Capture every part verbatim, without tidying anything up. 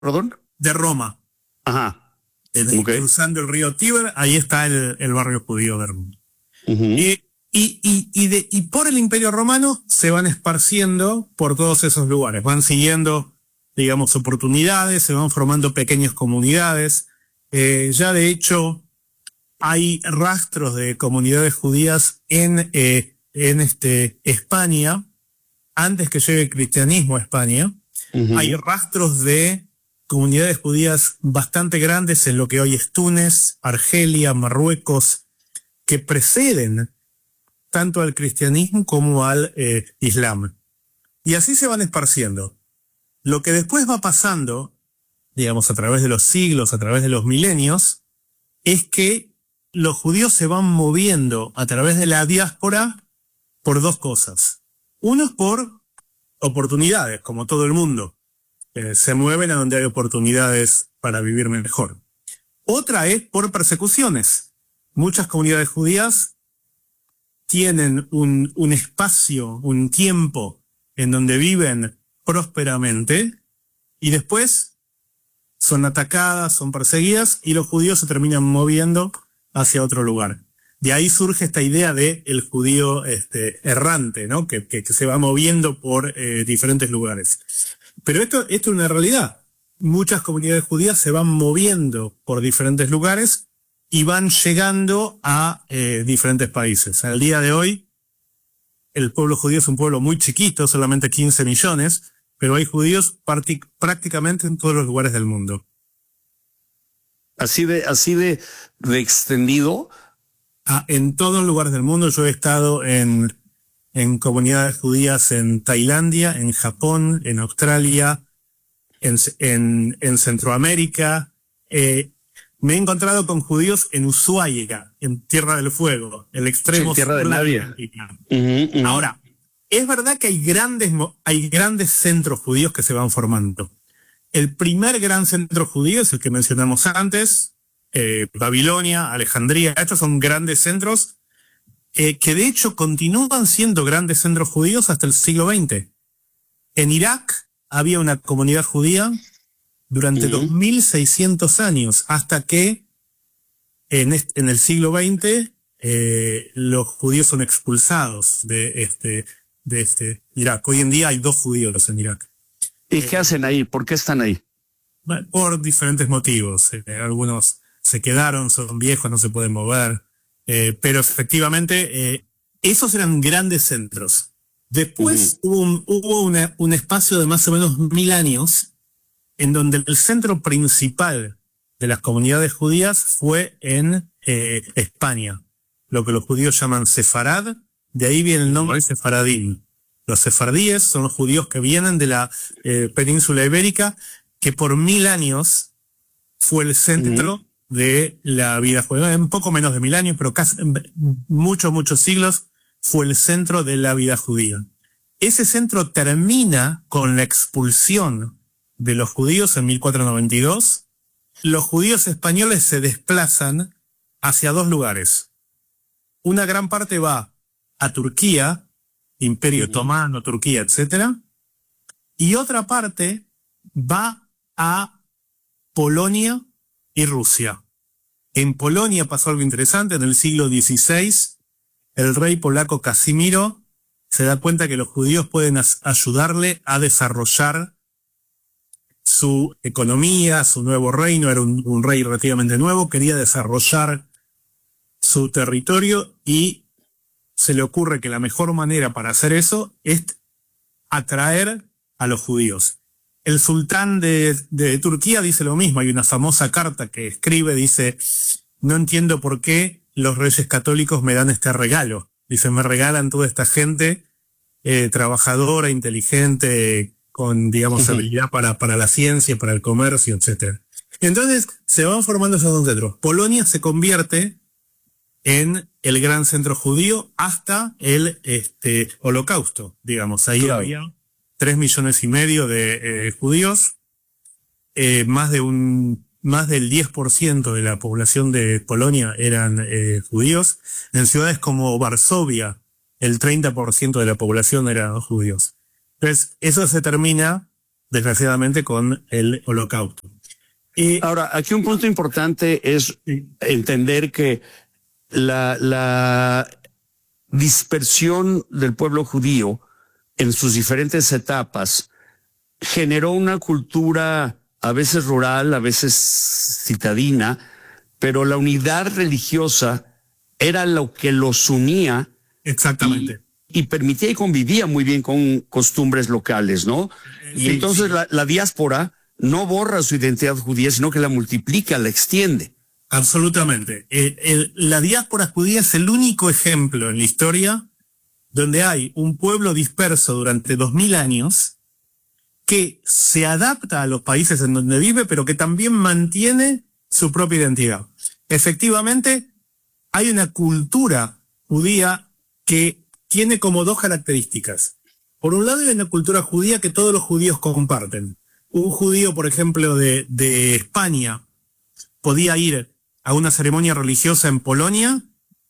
perdón? De Roma. Ajá. Eh, okay. Cruzando el río Tíber, ahí está el, el barrio judío de Roma. Uh-huh. eh, y, y, y, de, y por el Imperio Romano se van esparciendo por todos esos lugares, van siguiendo, digamos, oportunidades, se van formando pequeñas comunidades. Eh, ya de hecho hay rastros de comunidades judías en, eh, en este, España, antes que llegue el cristianismo a España. Uh-huh. Hay rastros de comunidades judías bastante grandes en lo que hoy es Túnez, Argelia, Marruecos, que preceden tanto al cristianismo como al eh, islam. Y así se van esparciendo. Lo que después va pasando, digamos, a través de los siglos, a través de los milenios, es que los judíos se van moviendo a través de la diáspora por dos cosas. Uno es por oportunidades, como todo el mundo. Eh, se mueven a donde hay oportunidades para vivir mejor. Otra es por persecuciones. Muchas comunidades judías tienen un, un espacio, un tiempo en donde viven prósperamente y después son atacadas, son perseguidas y los judíos se terminan moviendo hacia otro lugar. De ahí surge esta idea de el judío este, errante, ¿no? Que, que, que se va moviendo por eh, diferentes lugares. Pero esto, esto es una realidad. Muchas comunidades judías se van moviendo por diferentes lugares y van llegando a eh, diferentes países. Al día de hoy, el pueblo judío es un pueblo muy chiquito, solamente quince millones, pero hay judíos prácticamente en todos los lugares del mundo. Así de, así de, de extendido. Ah, en todos los lugares del mundo. Yo he estado en, en comunidades judías en Tailandia, en Japón, en Australia, en, en, en Centroamérica. Eh, me he encontrado con judíos en Ushuaia, en Tierra del Fuego, el extremo sí, Tierra de Nadie. Uh -huh, uh -huh. Ahora, es verdad que hay grandes, hay grandes centros judíos que se van formando. El primer gran centro judío es el que mencionamos antes, eh, Babilonia, Alejandría. Estos son grandes centros eh, que de hecho continúan siendo grandes centros judíos hasta el siglo veinte. En Irak había una comunidad judía durante uh-huh. dos mil seiscientos años, hasta que en, este, en el siglo veinte eh, los judíos son expulsados de este, de este Irak. Hoy en día hay dos judíos en Irak. ¿Y eh, qué hacen ahí? ¿Por qué están ahí? Por diferentes motivos. Eh, algunos se quedaron, son viejos, no se pueden mover. Eh, pero efectivamente, eh, esos eran grandes centros. Después uh-huh. hubo, un, hubo una, un espacio de más o menos mil años en donde el centro principal de las comunidades judías fue en eh, España, lo que los judíos llaman sefarad, de ahí viene el nombre sefaradín. Los sefardíes son los judíos que vienen de la eh, península ibérica, que por mil años fue el centro uh-huh. de la vida judía, en poco menos de mil años, pero casi muchos, muchos siglos fue el centro de la vida judía. Ese centro termina con la expulsión de los judíos en mil cuatrocientos noventa y dos, los judíos españoles se desplazan hacia dos lugares. Una gran parte va a Turquía, Imperio Otomano, Turquía, etcétera, y otra parte va a Polonia y Rusia. En Polonia pasó algo interesante. En el siglo dieciséis, el rey polaco Casimiro se da cuenta que los judíos pueden ayudarle a desarrollar su economía, su nuevo reino. Era un, un rey relativamente nuevo, quería desarrollar su territorio y se le ocurre que la mejor manera para hacer eso es atraer a los judíos. El sultán de, de Turquía dice lo mismo. Hay una famosa carta que escribe, dice: no entiendo por qué los reyes católicos me dan este regalo. Dice, me regalan toda esta gente eh, trabajadora, inteligente, con, digamos, uh-huh. habilidad para, para la ciencia, para el comercio, etcétera. Entonces, se van formando esos dos centros. Polonia se convierte en el gran centro judío hasta el este Holocausto, digamos. Ahí claro. había tres millones y medio de eh, judíos, eh, más de un más del diez por ciento de la población de Polonia eran eh, judíos. En ciudades como Varsovia, el treinta por ciento de la población eran judíos. Entonces, eso se termina desgraciadamente, con el Holocausto. Y ahora, aquí un punto importante es entender que la, la dispersión del pueblo judío en sus diferentes etapas generó una cultura a veces rural, a veces citadina, pero la unidad religiosa era lo que los unía. Exactamente. Y, y permitía y convivía muy bien con costumbres locales, ¿no? Sí, y entonces sí. La, la diáspora no borra su identidad judía, sino que la multiplica, la extiende. Absolutamente. Eh, el, la diáspora judía es el único ejemplo en la historia donde hay un pueblo disperso durante dos mil años que se adapta a los países en donde vive, pero que también mantiene su propia identidad. Efectivamente, hay una cultura judía que tiene como dos características. Por un lado, hay una cultura judía que todos los judíos comparten. Un judío, por ejemplo, de, de España, podía ir a una ceremonia religiosa en Polonia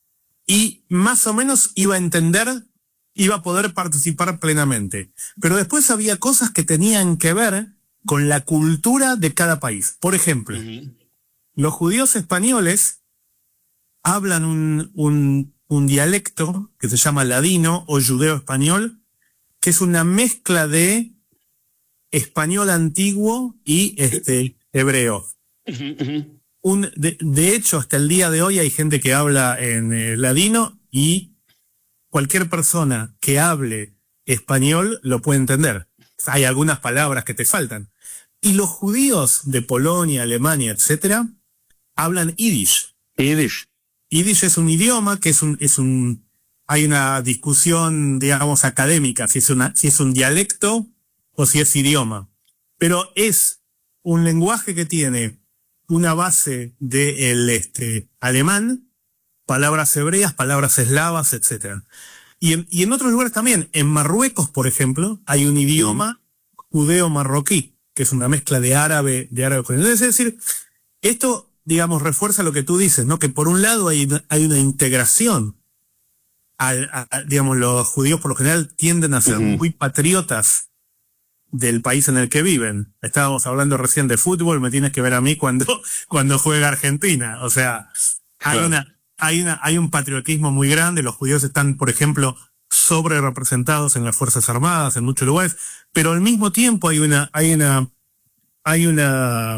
y más o menos iba a entender, iba a poder participar plenamente. Pero después había cosas que tenían que ver con la cultura de cada país. Por ejemplo, uh-huh. los judíos españoles hablan un, un, un dialecto que se llama ladino o judeo-español, que es una mezcla de español antiguo y este hebreo. Uh-huh, uh-huh. Un, de, de hecho, hasta el día de hoy hay gente que habla en eh, ladino y cualquier persona que hable español lo puede entender. Hay algunas palabras que te faltan. Y los judíos de Polonia, Alemania, etcétera, hablan yiddish. Yiddish. Yiddish es un idioma que es un, es un, hay una discusión, digamos, académica, si es una, si es un dialecto o si es idioma. Pero es un lenguaje que tiene una base del este, alemán, palabras hebreas, palabras eslavas, etcétera. Y en, y en otros lugares también. En Marruecos, por ejemplo, hay un idioma judeo-marroquí, que es una mezcla de árabe, de árabe con. Es decir, esto, digamos, refuerza lo que tú dices, ¿no? Que por un lado hay, hay una integración. Al, a, digamos, los judíos por lo general tienden a ser uh-huh. muy patriotas del país en el que viven. Estábamos hablando recién de fútbol, me tienes que ver a mí cuando, cuando juega Argentina. O sea, hay claro. una, hay una, hay un patriotismo muy grande. Los judíos están, por ejemplo, sobre representados en las Fuerzas Armadas, en muchos lugares, pero al mismo tiempo hay una, hay una, hay una,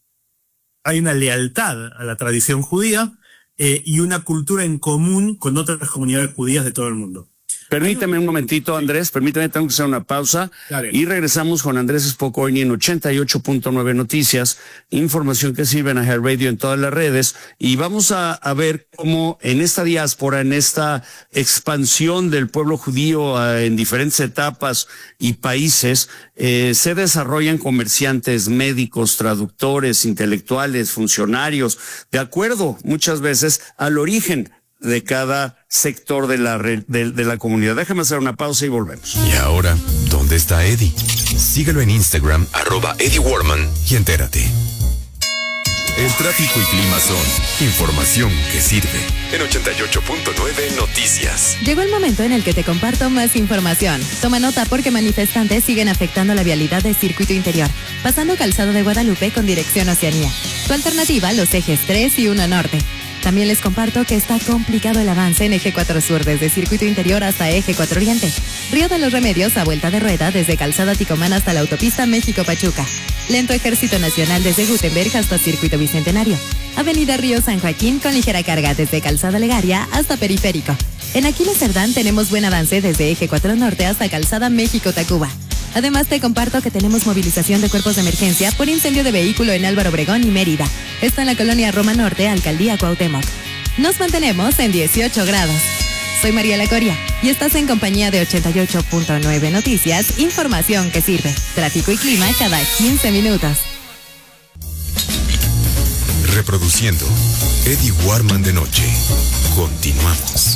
hay una lealtad a la tradición judía, eh, y una cultura en común con otras comunidades judías de todo el mundo. Permítame un momentito, Andrés, permítame, tengo que hacer una pausa y regresamos con Andrés Spokojny en ochenta y ocho punto nueve Noticias, información que sirve en Aher Radio en todas las redes, y vamos a, a ver cómo en esta diáspora, en esta expansión del pueblo judío uh, en diferentes etapas y países, eh, se desarrollan comerciantes, médicos, traductores, intelectuales, funcionarios, de acuerdo muchas veces al origen de cada sector de la, de, de la comunidad. Déjame hacer una pausa y volvemos. Y ahora, ¿dónde está Eddie? Síguelo en Instagram, arroba Eddie Warman, y entérate. El tráfico y clima son información que sirve. En ochenta y ocho punto nueve Noticias. Llegó el momento en el que te comparto más información. Toma nota porque manifestantes siguen afectando la vialidad del circuito interior, pasando Calzado de Guadalupe con dirección Oceanía. Tu alternativa, los ejes tres y uno norte. También les comparto que está complicado el avance en Eje cuatro Sur desde Circuito Interior hasta Eje cuatro Oriente. Río de los Remedios a vuelta de rueda desde Calzada Ticomán hasta la autopista México-Pachuca. Lento Ejército Nacional desde Gutenberg hasta Circuito Bicentenario. Avenida Río San Joaquín con ligera carga desde Calzada Legaria hasta Periférico. En Aquiles Cerdán tenemos buen avance desde Eje cuatro Norte hasta Calzada México-Tacuba. Además, te comparto que tenemos movilización de cuerpos de emergencia por incendio de vehículo en Álvaro Obregón y Mérida. Está en la colonia Roma Norte, Alcaldía Cuauhtémoc. Nos mantenemos en dieciocho grados. Soy Mariela Coria y estás en compañía de ochenta y ocho punto nueve Noticias, información que sirve. Tráfico y clima cada quince minutos. Reproduciendo Eddie Warman de noche. Continuamos.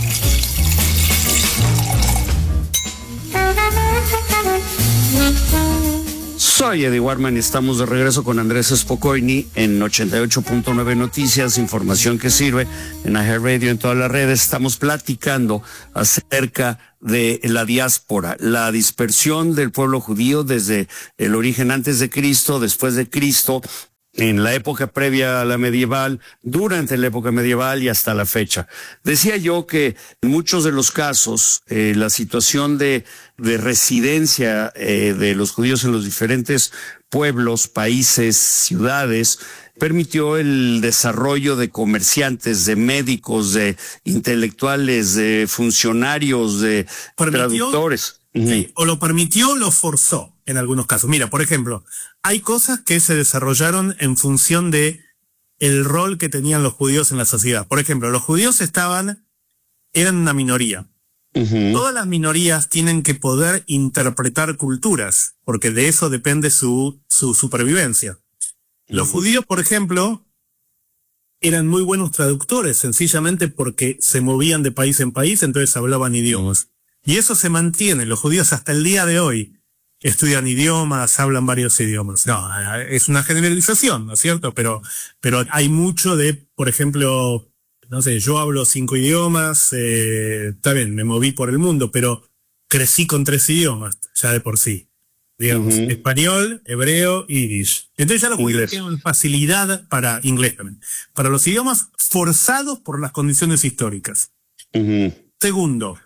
Soy Eddie Warman y estamos de regreso con Andrés Spokojny en ochenta y ocho punto nueve Noticias, información que sirve en iHeartRadio, en todas las redes. Estamos platicando acerca de la diáspora, la dispersión del pueblo judío desde el origen antes de Cristo, después de Cristo, en la época previa a la medieval, durante la época medieval y hasta la fecha. Decía yo que en muchos de los casos, eh, la situación de, de residencia eh, de los judíos en los diferentes pueblos, países, ciudades, permitió el desarrollo de comerciantes, de médicos, de intelectuales, de funcionarios, de ¿Permitió? traductores. Sí, o lo permitió o lo forzó en algunos casos. Mira, por ejemplo, hay cosas que se desarrollaron en función de el rol que tenían los judíos en la sociedad. Por ejemplo, los judíos estaban, eran una minoría. Uh-huh. Todas las minorías tienen que poder interpretar culturas, porque de eso depende su, su supervivencia. Uh-huh. Los judíos, por ejemplo, eran muy buenos traductores, sencillamente porque se movían de país en país, entonces hablaban idiomas. Y eso se mantiene. Los judíos hasta el día de hoy estudian idiomas, hablan varios idiomas. No, es una generalización, ¿no es cierto? Pero, pero hay mucho de, por ejemplo, no sé, yo hablo cinco idiomas, eh, está bien, me moví por el mundo, pero crecí con tres idiomas, ya de por sí. Digamos, uh-huh. español, hebreo, yiddish. Entonces ya los judíos tienen facilidad para inglés también. Para los idiomas forzados por las condiciones históricas. Uh-huh. Segundo,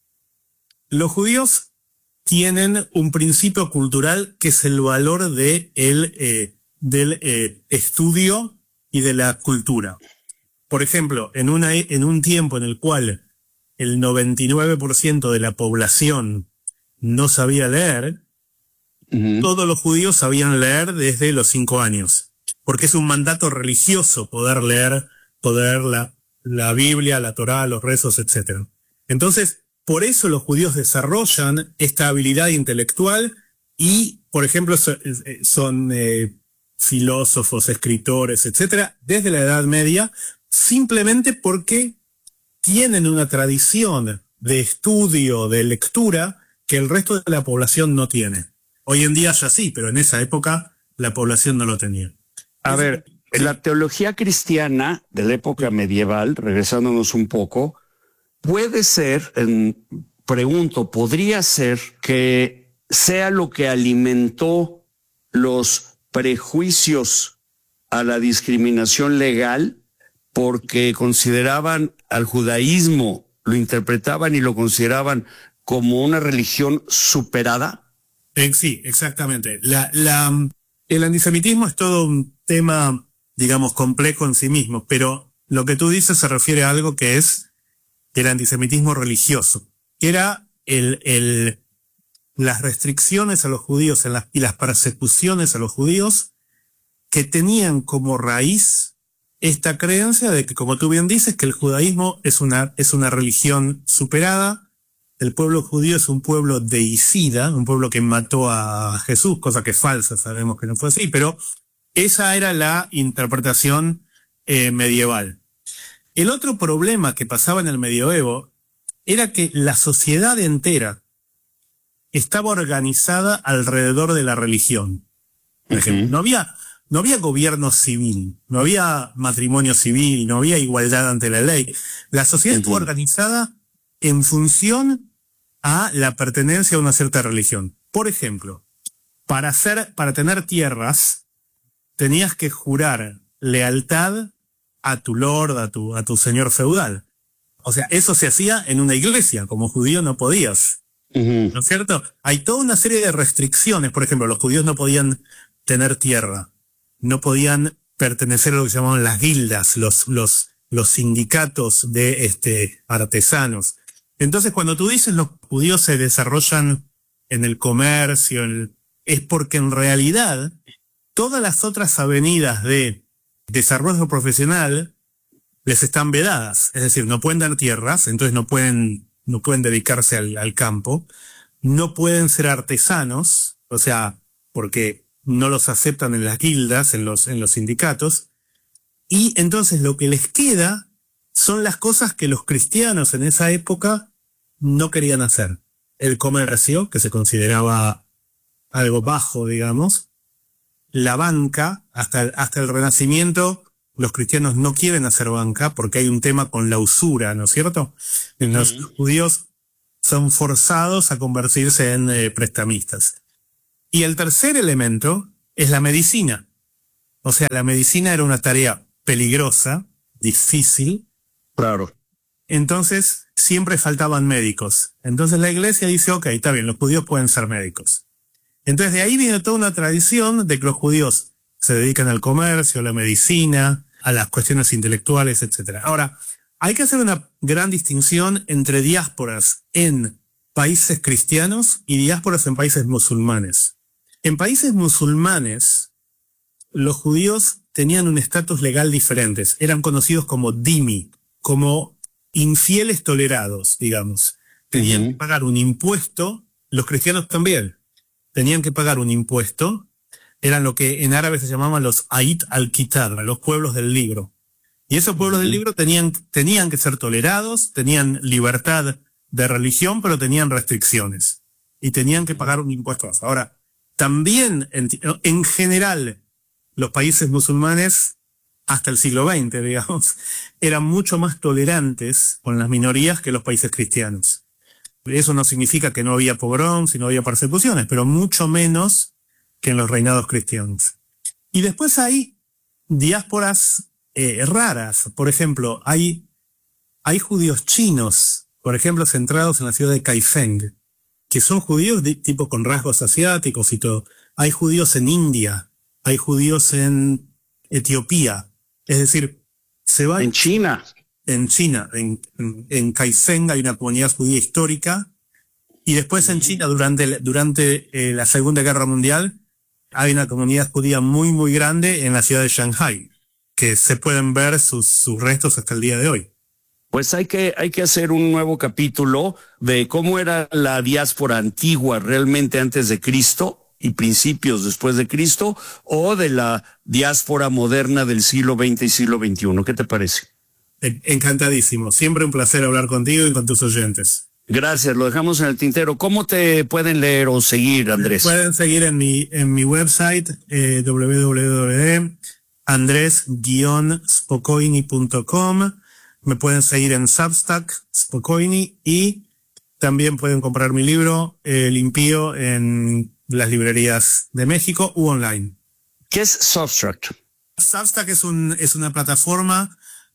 los judíos tienen un principio cultural que es el valor de el, eh, del eh, estudio y de la cultura. Por ejemplo, en, una, en un tiempo en el cual el noventa y nueve por ciento de la población no sabía leer, uh-huh. todos los judíos sabían leer desde los cinco años. Porque es un mandato religioso poder leer, poder la, la Biblia, la Torá, los rezos, etcétera. Entonces, por eso los judíos desarrollan esta habilidad intelectual y, por ejemplo, son, son eh, filósofos, escritores, etcétera, desde la Edad Media, simplemente porque tienen una tradición de estudio, de lectura, que el resto de la población no tiene. Hoy en día ya sí, pero en esa época la población no lo tenía. A ver, la teología cristiana de la época medieval, regresándonos un poco, puede ser, eh, pregunto, podría ser que sea lo que alimentó los prejuicios a la discriminación legal, porque consideraban al judaísmo, lo interpretaban y lo consideraban como una religión superada. Eh, sí, exactamente. La, la, el antisemitismo es todo un tema, digamos, complejo en sí mismo, pero lo que tú dices se refiere a algo que es el antisemitismo religioso, que era el, el, las restricciones a los judíos en las, y las persecuciones a los judíos que tenían como raíz esta creencia de que, como tú bien dices, que el judaísmo es una, es una religión superada, el pueblo judío es un pueblo deicida, un pueblo que mató a Jesús, cosa que es falsa, sabemos que no fue así, pero esa era la interpretación eh, medieval. El otro problema que pasaba en el medioevo era que la sociedad entera estaba organizada alrededor de la religión. Por ejemplo, uh-huh. no había, no había gobierno civil, no había matrimonio civil, no había igualdad ante la ley. La sociedad uh-huh. estuvo organizada en función a la pertenencia a una cierta religión. Por ejemplo, para hacer, para tener tierras, tenías que jurar lealtad a tu lord, a tu, a tu señor feudal. O sea, eso se hacía en una iglesia, como judío no podías. Uh-huh. ¿No es cierto? Hay toda una serie de restricciones. Por ejemplo, los judíos no podían tener tierra, no podían pertenecer a lo que se llamaban las guildas, los, los, los sindicatos de este, artesanos. Entonces, cuando tú dices los judíos se desarrollan en el comercio, en el, es porque en realidad todas las otras avenidas de desarrollo profesional les están vedadas. Es decir, no pueden dar tierras, entonces no pueden, no pueden dedicarse al, al campo, no pueden ser artesanos, o sea, porque no los aceptan en las guildas, en los, en los sindicatos, y entonces lo que les queda son las cosas que los cristianos en esa época no querían hacer. El comercio, que se consideraba algo bajo, digamos. La banca, hasta, hasta el Renacimiento, los cristianos no quieren hacer banca porque hay un tema con la usura, ¿no es cierto? Los mm. judíos son forzados a convertirse en eh, prestamistas. Y el tercer elemento es la medicina. O sea, la medicina era una tarea peligrosa, difícil. Claro. Entonces, siempre faltaban médicos. Entonces la iglesia dice, ok, está bien, los judíos pueden ser médicos. Entonces de ahí viene toda una tradición de que los judíos se dedican al comercio, a la medicina, a las cuestiones intelectuales, etcétera. Ahora, hay que hacer una gran distinción entre diásporas en países cristianos y diásporas en países musulmanes. En países musulmanes, los judíos tenían un estatus legal diferente. Eran conocidos como dhimmi, como infieles tolerados, digamos. Tenían uh-huh. que pagar un impuesto, los cristianos también. Tenían que pagar un impuesto. Eran lo que en árabe se llamaban los Ait al-Kitab, los pueblos del libro. Y esos pueblos uh-huh. del libro tenían, tenían que ser tolerados, tenían libertad de religión, pero tenían restricciones. Y tenían que pagar un impuesto. Ahora, también, en, en general, los países musulmanes, hasta el siglo veinte, digamos, eran mucho más tolerantes con las minorías que los países cristianos. Eso no significa que no había pogroms y no había persecuciones, pero mucho menos que en los reinados cristianos. Y después hay diásporas eh, raras. Por ejemplo, hay, hay judíos chinos, por ejemplo, centrados en la ciudad de Kaifeng, que son judíos de, tipo con rasgos asiáticos y todo. Hay judíos en India, hay judíos en Etiopía. Es decir, se va... En China. En China, en, en, en Kaifeng hay una comunidad judía histórica. Y después en China, durante, durante eh, la Segunda Guerra Mundial, hay una comunidad judía muy, muy grande en la ciudad de Shanghái, que se pueden ver sus, sus restos hasta el día de hoy. Pues hay que, hay que hacer un nuevo capítulo de cómo era la diáspora antigua realmente antes de Cristo y principios después de Cristo, o de la diáspora moderna del siglo veinte y siglo veintiuno. ¿Qué te parece? Encantadísimo. Siempre un placer hablar contigo y con tus oyentes. Gracias, lo dejamos en el tintero. ¿Cómo te pueden leer o seguir, Andrés? Pueden seguir en mi, en mi website, eh, doble u doble u doble u punto andres guion spokoiny punto com. Me pueden seguir en Substack, Spokoiny, y también pueden comprar mi libro, El Impío, en las librerías de México u online. ¿Qué es Substack? Substack es un, es una plataforma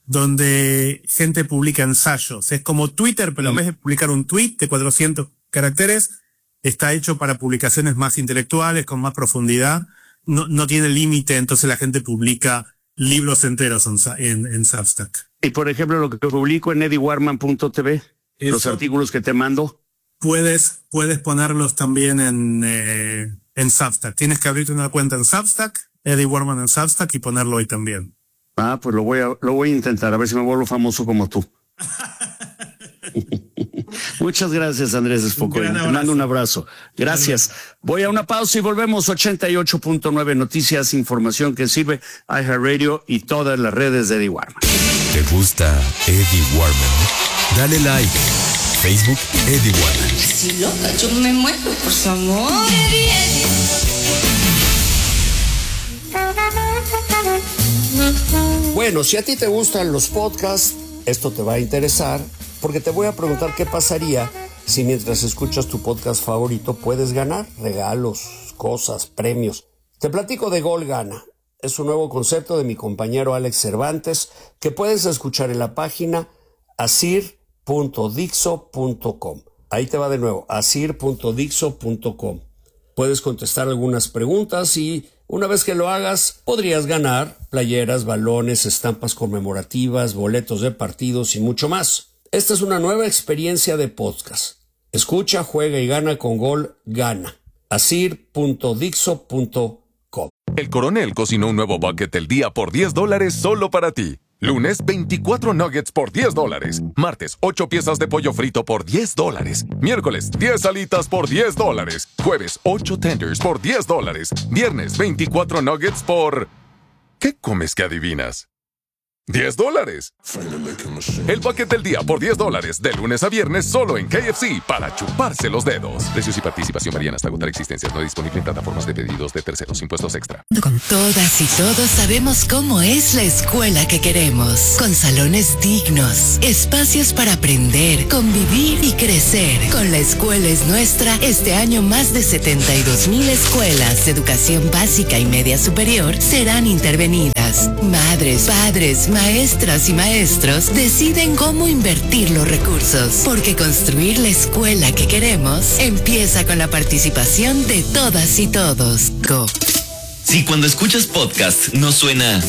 donde gente publica ensayos. Es como Twitter, pero en vez de publicar un tweet de cuatrocientos caracteres, está hecho para publicaciones más intelectuales, con más profundidad. No, no tiene límite, entonces la gente publica libros enteros en, en, en Substack. Y por ejemplo, lo que publico en eddie warman punto t v, los artículos que te mando. Puedes, puedes ponerlos también en, eh, en Substack. Tienes que abrirte una cuenta en Substack, Eddie Warman en Substack, y ponerlo ahí también. Ah, pues lo voy a, lo voy a intentar, a ver si me vuelvo famoso como tú. Muchas gracias, Andrés Spokoiny. Te mando un abrazo. Gracias. Voy a una pausa y volvemos. ochenta y ocho punto nueve Noticias, información que sirve, iHeartRadio y todas las redes de Eddie Warman. ¿Te gusta Eddie Warman? Dale like. Facebook, Eddie Warman. Si loca, yo me muero por su amor. Eddie, Eddie. Bueno, si a ti te gustan los podcasts, esto te va a interesar, porque te voy a preguntar qué pasaría si mientras escuchas tu podcast favorito puedes ganar regalos, cosas, premios. Te platico de Gol Gana. Es un nuevo concepto de mi compañero Alex Cervantes que puedes escuchar en la página asir punto dixo punto com. Ahí te va de nuevo, asir punto dixo punto com. Puedes contestar algunas preguntas y una vez que lo hagas, podrías ganar playeras, balones, estampas conmemorativas, boletos de partidos y mucho más. Esta es una nueva experiencia de podcast. Escucha, juega y gana con Gol Gana. asir punto dixo punto com. El Coronel cocinó un nuevo bucket del día por diez dólares solo para ti. Lunes, veinticuatro nuggets por diez dólares. Martes, ocho piezas de pollo frito por diez dólares. Miércoles, diez alitas por diez dólares. Jueves, ocho tenders por diez dólares. Viernes, veinticuatro nuggets por... ¿Qué comes que adivinas? diez dólares. El bucket del día por diez dólares, de lunes a viernes, solo en K F C, para chuparse los dedos. Precios y participación varían hasta agotar existencias. No disponible en plataformas de pedidos de terceros, impuestos extra. Con todas y todos sabemos cómo es la escuela que queremos. Con salones dignos, espacios para aprender, convivir y crecer. Con La Escuela es Nuestra, este año más de setenta y dos mil escuelas de educación básica y media superior serán intervenidas. Madres, padres, maestras y maestros deciden cómo invertir los recursos, porque construir la escuela que queremos empieza con la participación de todas y todos. Go. Si cuando escuchas podcast no suena,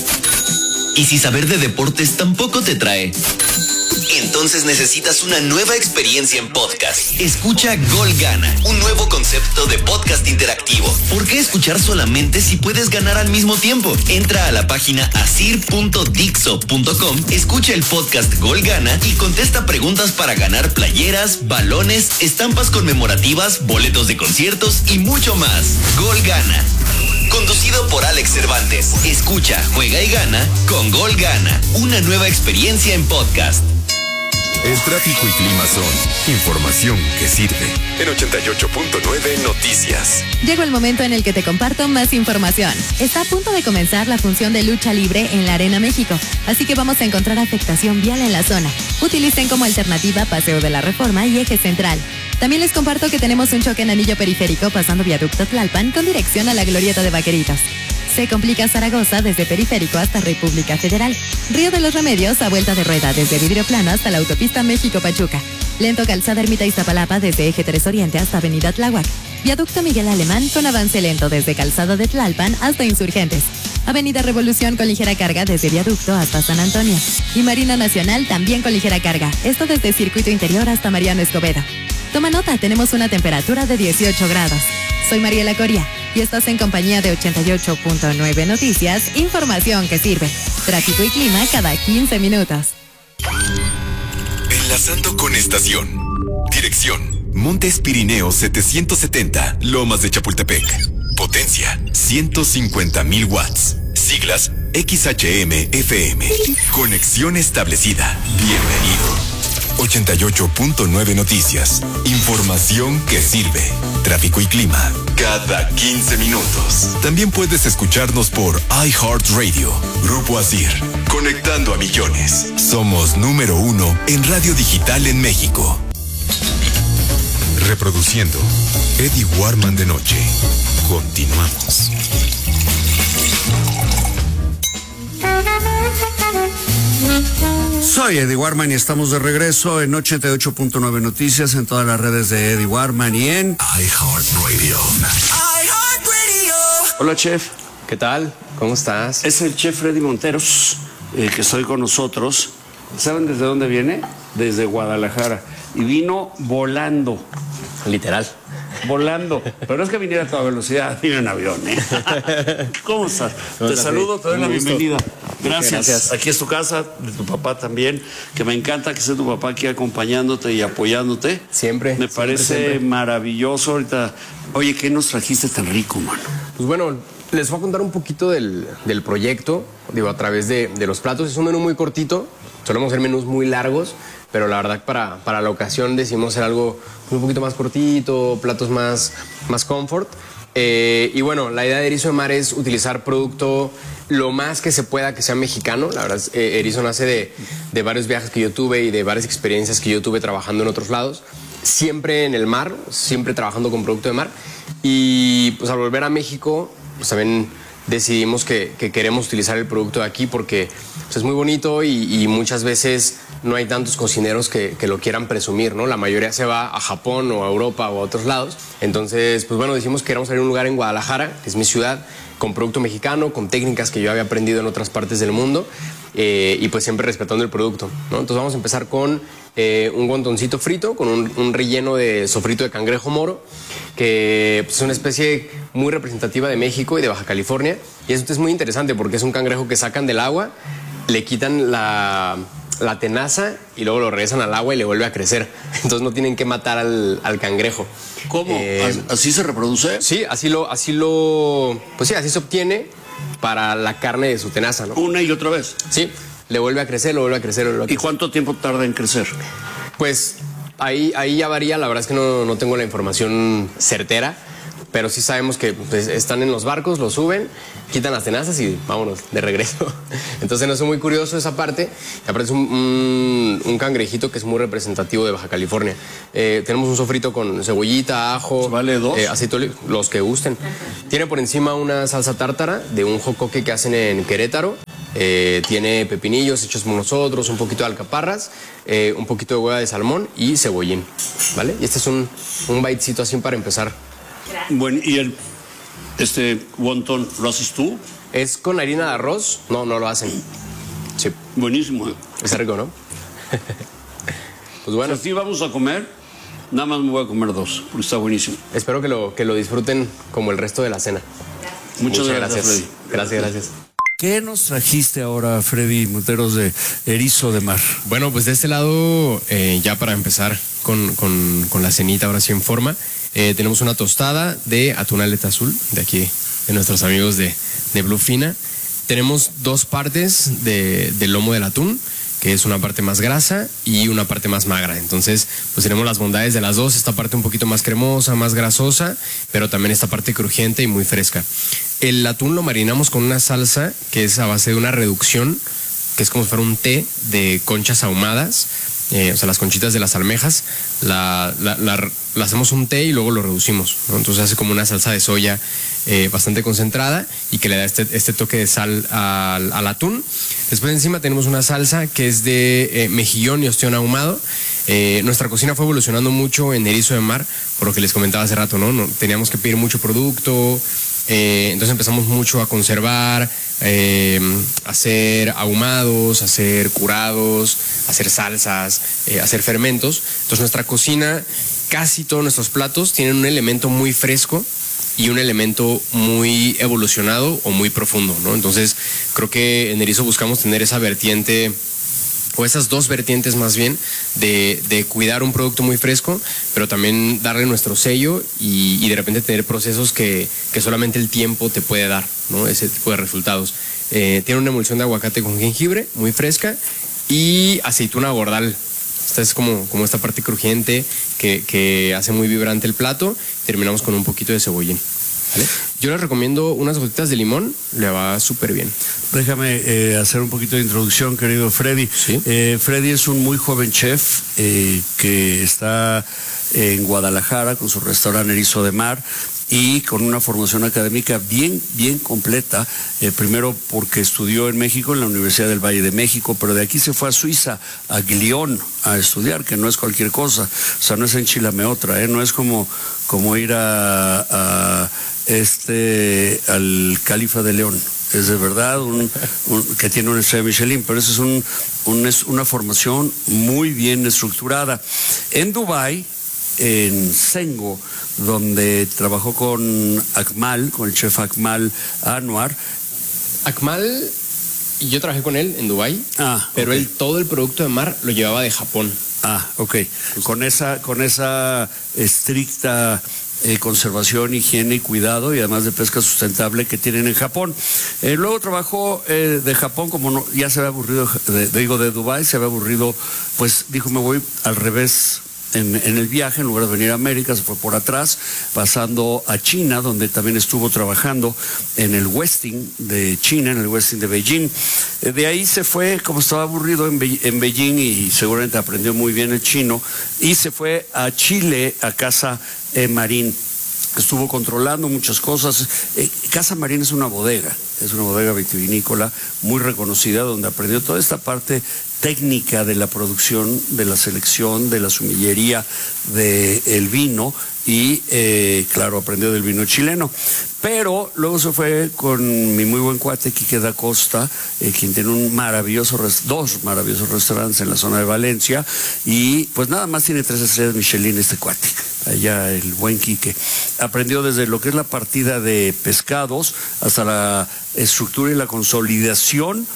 y si saber de deportes tampoco te trae, entonces necesitas una nueva experiencia en podcast. Escucha Gol Gana, un nuevo concepto de podcast interactivo. ¿Por qué escuchar solamente si puedes ganar al mismo tiempo? Entra a la página asir punto dixo punto com, escucha el podcast Gol Gana y contesta preguntas para ganar playeras, balones, estampas conmemorativas, boletos de conciertos y mucho más. Gol Gana. Conducido por Alex Cervantes. Escucha, juega y gana con Gol Gana. Una nueva experiencia en podcast. El tráfico y clima son información que sirve. En ochenta y ocho punto nueve Noticias. Llegó el momento en el que te comparto más información. Está a punto de comenzar la función de lucha libre en la Arena México, así que vamos a encontrar afectación vial en la zona. Utilicen como alternativa Paseo de la Reforma y Eje Central. También les comparto que tenemos un choque en Anillo Periférico pasando Viaducto Tlalpan con dirección a la Glorieta de Vaqueritos. Se complica Zaragoza desde Periférico hasta República Federal. Río de los Remedios a vuelta de rueda desde Vidrio Plano hasta la autopista México-Pachuca. Lento Calzada Ermita Iztapalapa desde Eje tres Oriente hasta Avenida Tláhuac. Viaducto Miguel Alemán con avance lento desde Calzada de Tlalpan hasta Insurgentes. Avenida Revolución con ligera carga desde Viaducto hasta San Antonio. Y Marina Nacional también con ligera carga. Esto desde Circuito Interior hasta Mariano Escobedo. Toma nota, tenemos una temperatura de dieciocho grados. Soy Mariela Coria y estás en compañía de ochenta y ocho punto nueve Noticias, información que sirve. Tráfico y clima cada quince minutos. Enlazando con estación. Dirección: Montes Pirineos setecientos setenta, Lomas de Chapultepec. Potencia: ciento cincuenta mil watts. Siglas: X H M F M. Conexión establecida. Bienvenido. ochenta y ocho punto nueve Noticias. Información que sirve. Tráfico y clima cada quince minutos. También puedes escucharnos por iHeartRadio. Grupo Asir. Conectando a millones. Somos número uno en radio digital en México. Reproduciendo Eddie Warman de noche. Continuamos. Soy Eddie Warman y estamos de regreso en ochenta y ocho punto nueve Noticias, en todas las redes de Eddie Warman y en iHeartRadio. iHeartRadio. Hola, chef. ¿Qué tal? ¿Cómo estás? Es el chef Freddy Monteros, eh, que estoy con nosotros. ¿Saben desde dónde viene? Desde Guadalajara. Y vino volando. Literal. Volando. Pero no es que viniera a toda velocidad, vino en avión, ¿eh? ¿Cómo estás? ¿Cómo te estás? saludo, te doy la bienvenida. Gracias. Gracias. Aquí es tu casa, de tu papá también, que me encanta que sea tu papá aquí acompañándote y apoyándote. Siempre. Me parece siempre, siempre. maravilloso ahorita. Oye, ¿qué nos trajiste tan rico, mano? Pues bueno, les voy a contar un poquito del, del proyecto, digo, a través de, de los platos. Es un menú muy cortito, solemos hacer menús muy largos, pero la verdad para, para la ocasión decidimos hacer algo un poquito más cortito, platos más, más comfort. Eh, y bueno, la idea de Erizo de Mar es utilizar producto lo más que se pueda que sea mexicano. La verdad, eh, Erizo nace de, de varios viajes que yo tuve y de varias experiencias que yo tuve trabajando en otros lados. Siempre en el mar, siempre trabajando con producto de mar. Y pues al volver a México, pues también decidimos que, que queremos utilizar el producto de aquí porque pues, es muy bonito y, y muchas veces no hay tantos cocineros que, que lo quieran presumir, ¿no? La mayoría se va a Japón o a Europa o a otros lados. Entonces, pues bueno, decimos que queremos hacer un lugar en Guadalajara, que es mi ciudad, con producto mexicano, con técnicas que yo había aprendido en otras partes del mundo eh, y pues siempre respetando el producto, ¿no? Entonces vamos a empezar con eh, un guantoncito frito, con un, un relleno de sofrito de cangrejo moro, que pues, es una especie muy representativa de México y de Baja California. Y esto es muy interesante porque es un cangrejo que sacan del agua, le quitan la... la tenaza y luego lo regresan al agua y le vuelve a crecer. Entonces no tienen que matar al, al cangrejo. ¿Cómo? Eh, ¿Así se reproduce? Sí, así lo, así lo, pues sí, así se obtiene para la carne de su tenaza, ¿no? Una y otra vez. Sí, le vuelve a crecer, le vuelve a crecer, le vuelve a crecer. ¿Y cuánto tiempo tarda en crecer? Pues ahí, ahí ya varía, la verdad es que no, no tengo la información certera, pero sí sabemos que pues, están en los barcos, los suben, quitan las tenazas y vámonos, de regreso. Entonces no soy muy curioso esa parte. Y aparte es un, un, un cangrejito que es muy representativo de Baja California. Eh, tenemos un sofrito con cebollita, ajo, ¿vale dos? Eh, aceite de oliva, los que gusten. Tiene por encima una salsa tártara de un jocoque que hacen en Querétaro. Eh, tiene pepinillos hechos por nosotros, un poquito de alcaparras, eh, un poquito de hueá de salmón y cebollín, ¿vale? Y este es un, un bitecito así para empezar. Bueno, ¿y el este wonton lo haces tú? ¿Es con harina de arroz? No, no lo hacen. Sí. Buenísimo. ¿eh? Está rico, ¿no? Pues bueno. Si así vamos a comer, nada más me voy a comer dos, porque está buenísimo. Espero que lo, que lo disfruten como el resto de la cena. Muchas, Muchas gracias, gracias. Freddy. Gracias, gracias. ¿Qué nos trajiste ahora, Freddy Monteros, de erizo de mar? Bueno, pues de este lado, eh, ya para empezar con, con, con la cenita ahora sí en forma, eh, tenemos una tostada de atún aleta azul, de aquí, de nuestros amigos de, de Bluefina. Tenemos dos partes de, del lomo del atún, que es una parte más grasa y una parte más magra. Entonces, pues tenemos las bondades de las dos, esta parte un poquito más cremosa, más grasosa, pero también esta parte crujiente y muy fresca. El atún lo marinamos con una salsa que es a base de una reducción, que es como si fuera un té de conchas ahumadas, eh, o sea, las conchitas de las almejas, la, la, la, la hacemos un té y luego lo reducimos, ¿no? Entonces hace como una salsa de soya eh, bastante concentrada y que le da este, este toque de sal al, al atún. Después encima tenemos una salsa que es de eh, mejillón y ostión ahumado. Eh, nuestra cocina fue evolucionando mucho en erizo de mar, por lo que les comentaba hace rato, ¿no? no teníamos que pedir mucho producto. Eh, entonces empezamos mucho a conservar, eh, hacer ahumados, hacer curados, hacer salsas, eh, hacer fermentos. Entonces nuestra cocina, casi todos nuestros platos tienen un elemento muy fresco y un elemento muy evolucionado o muy profundo, ¿no? Entonces creo que en erizo buscamos tener esa vertiente, o esas dos vertientes más bien, de, de cuidar un producto muy fresco, pero también darle nuestro sello y, y de repente tener procesos que, que solamente el tiempo te puede dar, ¿no? Ese tipo de resultados. Eh, tiene una emulsión de aguacate con jengibre, muy fresca, y aceituna bordal. Esta es como, como esta parte crujiente que, que hace muy vibrante el plato. Terminamos con un poquito de cebollín. ¿Vale? Yo les recomiendo unas gotitas de limón, le va súper bien. Déjame eh, hacer un poquito de introducción, querido Freddy. ¿Sí? Eh, Freddy es un muy joven chef eh, que está en Guadalajara con su restaurante Erizo de Mar y con una formación académica bien, bien completa. Eh, primero porque estudió en México, en la Universidad del Valle de México, pero de aquí se fue a Suiza, a Glión, a estudiar, que no es cualquier cosa. O sea, no es enchilame otra, ¿eh? No es como, como ir a... a este al Califa de León. Es de verdad un, un, que tiene una estrella Michelin, pero eso es, un, un, es una formación muy bien estructurada. En Dubái, en Sengo, donde trabajó con Akmal, con el chef Akmal Anwar. Akmal, yo trabajé con él en Dubái, ah, pero okay. él todo el producto de mar lo llevaba de Japón. Ah, ok. Con esa, con esa estricta Eh, conservación, higiene y cuidado, y además de pesca sustentable que tienen en Japón. Eh, luego trabajó eh, de Japón, como no, ya se había aburrido, de, digo de Dubái, se había aburrido, pues dijo, me voy al revés en, en el viaje, en lugar de venir a América, se fue por atrás, pasando a China, donde también estuvo trabajando en el Westin de China, en el Westin de Beijing. Eh, de ahí se fue, como estaba aburrido en, Be en Beijing, y seguramente aprendió muy bien el chino, y se fue a Chile, a Casa Eh, Marín. Estuvo controlando muchas cosas. Eh, Casa Marín es una bodega, es una bodega vitivinícola muy reconocida, donde aprendió toda esta parte técnica de la producción, de la selección, de la sumillería del vino y, eh, claro, aprendió del vino chileno. Pero luego se fue con mi muy buen cuate Quique da Costa, eh, quien tiene un maravilloso, dos maravillosos restaurantes en la zona de Valencia, y pues nada más tiene tres estrellas Michelin este cuate, allá el buen Quique. Aprendió desde lo que es la partida de pescados hasta la estructura y la consolidación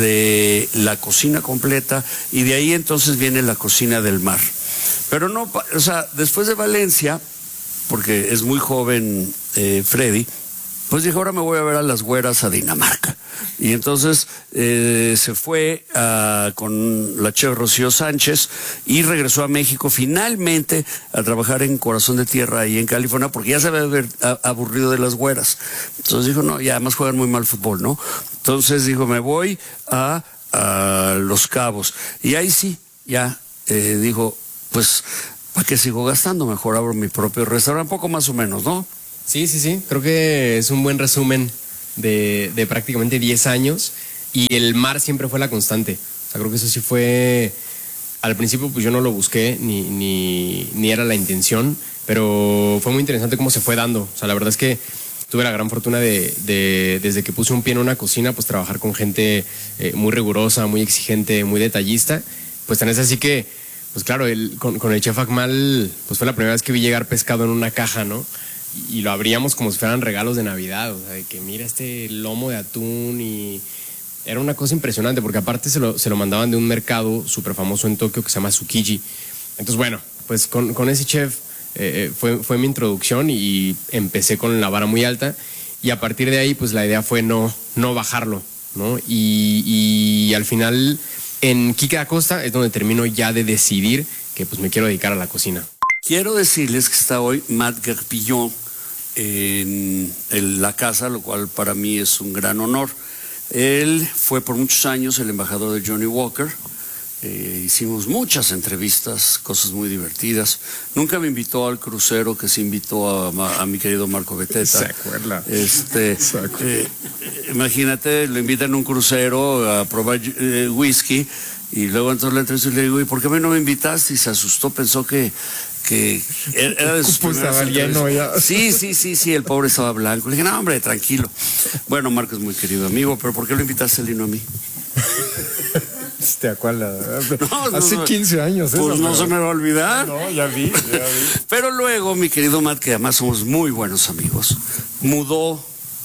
de la cocina completa, y de ahí entonces viene la cocina del mar. Pero no, o sea, después de Valencia, porque es muy joven eh, Freddy, pues dijo, ahora me voy a ver a las güeras a Dinamarca. Y entonces eh, se fue uh, con la chef Rocío Sánchez y regresó a México finalmente a trabajar en Corazón de Tierra ahí en California, porque ya se había ver, a, aburrido de las güeras. Entonces dijo, no, y además juegan muy mal fútbol, ¿no? Entonces dijo, me voy a, a Los Cabos. Y ahí sí, ya eh, dijo, pues, ¿para qué sigo gastando? Mejor abro mi propio restaurante, poco más o menos, ¿no? Sí, sí, sí. Creo que es un buen resumen de, de prácticamente diez años y el mar siempre fue la constante. O sea, creo que eso sí fue... Al principio pues yo no lo busqué ni, ni, ni era la intención, pero fue muy interesante cómo se fue dando. O sea, la verdad es que tuve la gran fortuna de, de desde que puse un pie en una cocina, pues trabajar con gente eh, muy rigurosa, muy exigente, muy detallista. Pues tan es así que, pues claro, el, con, con el chef Akmal, pues fue la primera vez que vi llegar pescado en una caja, ¿no? Y lo abríamos como si fueran regalos de Navidad, o sea, de que mira este lomo de atún y era una cosa impresionante porque aparte se lo, se lo mandaban de un mercado súper famoso en Tokio que se llama Tsukiji. Entonces bueno, pues con, con ese chef eh, fue, fue mi introducción y empecé con la vara muy alta y a partir de ahí pues la idea fue no, no bajarlo, ¿no? Y, y al final en Quique Acosta es donde termino ya de decidir que pues me quiero dedicar a la cocina. Quiero decirles que está hoy Matt Guerpillon en, en la casa, lo cual para mí es un gran honor. Él fue por muchos años el embajador de Johnny Walker. Eh, hicimos muchas entrevistas, cosas muy divertidas. Nunca me invitó al crucero que se invitó a, a mi querido Marco Beteta. Se acuerda. Este, eh, imagínate, lo invitan a un crucero a probar eh, whisky y luego entonces la entrevista y le digo, ¿y por qué a mí no me invitaste? Y se asustó, pensó que que era de sus estaba lleno ya. Sí, sí, sí, sí, el pobre estaba blanco. Le dije, no, hombre, tranquilo. Bueno, Marco es muy querido amigo, pero ¿por qué lo invitaste él y no a mí? ¿Te acuerdas? No, Hace no, quince años. Pues eso, no pero... se me va a olvidar. No, ya vi, ya vi. Pero luego mi querido Matt, que además somos muy buenos amigos, mudó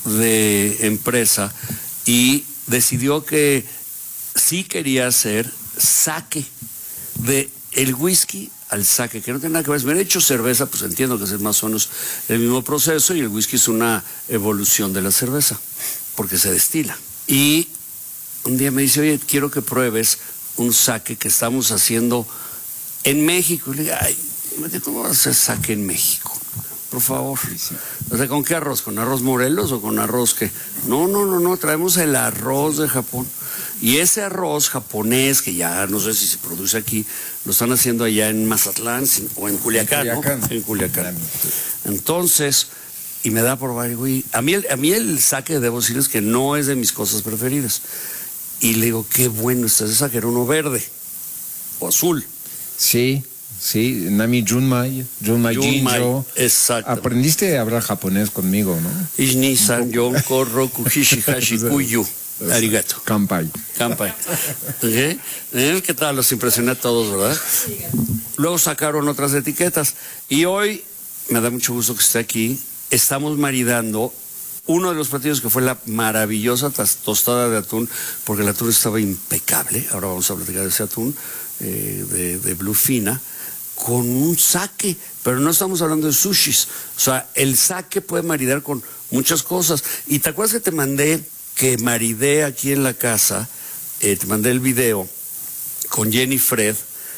de empresa y decidió que sí quería hacer sake, de el whisky al sake, que no tiene nada que ver. Si me han hecho cerveza, pues entiendo que es más o menos el mismo proceso y el whisky es una evolución de la cerveza, porque se destila. Y un día me dice, oye, quiero que pruebes un sake que estamos haciendo en México. Y le dije, ay, ¿cómo vas a hacer sake en México? Por favor. O sea, ¿con qué arroz? ¿Con arroz Morelos o con arroz que? No, no, no, no, traemos el arroz de Japón. Y ese arroz japonés, que ya no sé si se produce aquí, lo están haciendo allá en Mazatlán o en Culiacán, en Culiacán. ¿no? En Culiacán. Entonces, y me da por probar, güey, a mí, el, a mí el sake, debo decirles que no es de mis cosas preferidas. Y le digo, qué bueno está ese sake, era uno verde o azul. Sí, sí, Nami Junmai, Junmai Jinjo. Exacto. Aprendiste a hablar japonés conmigo, ¿no? Ishni-san, yon, korro, kuhishi, hashi, kuyu. Arigato. Kampai. Kampai. ¿Okay? ¿Eh? ¿Qué tal? Los impresioné a todos, ¿verdad? Luego sacaron otras etiquetas. Y hoy, me da mucho gusto que esté aquí, estamos maridando uno de los platillos que fue la maravillosa tostada de atún, porque el atún estaba impecable. Ahora vamos a platicar de ese atún eh, de, de Bluefina, con un sake. Pero no estamos hablando de sushis. O sea, el sake puede maridar con muchas cosas. Y te acuerdas que te mandé que maridé aquí en la casa, eh, te mandé el video con Jenny Fred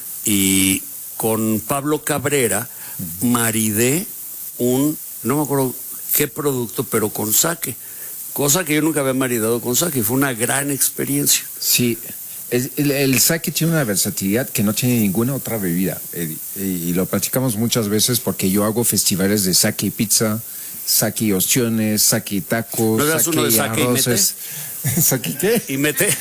y con Pablo Cabrera, maridé un, no me acuerdo qué producto, pero con sake, cosa que yo nunca había maridado con sake, fue una gran experiencia. Sí, el, el, el sake tiene una versatilidad que no tiene ninguna otra bebida, Eddie, y, y lo platicamos muchas veces porque yo hago festivales de sake y pizza, sake y ostiones, sake y tacos, ¿no das sake uno de y sake arroces. Y mete? ¿Sake qué? Y mete.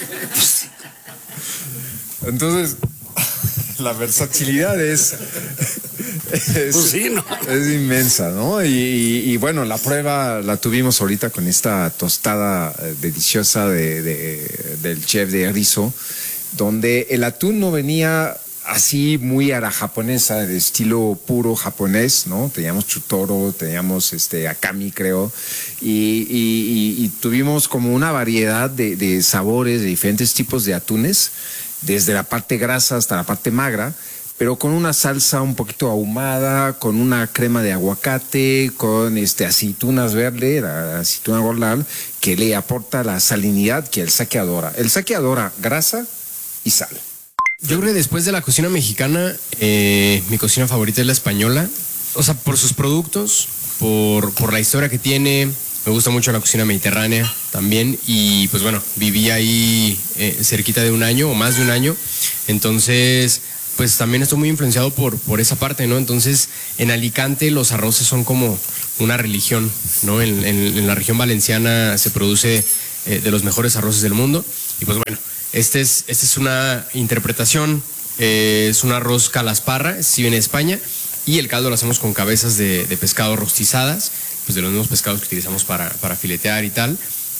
Entonces, la versatilidad es, es, pues sí, ¿no? es inmensa, ¿no? Y, y, y bueno, la prueba la tuvimos ahorita con esta tostada deliciosa de, de, del chef de Erizo, donde el atún no venía así muy a la japonesa, de estilo puro japonés, ¿no? Teníamos chutoro, teníamos este akami, creo, y, y, y, y tuvimos como una variedad de, de sabores, de diferentes tipos de atunes, desde la parte grasa hasta la parte magra, pero con una salsa un poquito ahumada, con una crema de aguacate, con este aceitunas verdes, la aceituna golal, que le aporta la salinidad que el sake adora. El sake adora grasa y sal. Yo creo que después de la cocina mexicana, eh, mi cocina favorita es la española. O sea, por sus productos, por, por la historia que tiene. Me gusta mucho la cocina mediterránea también. Y pues bueno, viví ahí eh, cerquita de un año o más de un año. Entonces, pues también estoy muy influenciado por, por esa parte, ¿no? Entonces, en Alicante los arroces son como una religión, ¿no? En, en, en la región valenciana se produce eh, de los mejores arroces del mundo. Y pues bueno, este es, esta es una interpretación, eh, es un arroz calasparra, si viene de España, y el caldo lo hacemos con cabezas de, de pescado rostizadas, pues de los mismos pescados que utilizamos para, para filetear y tal.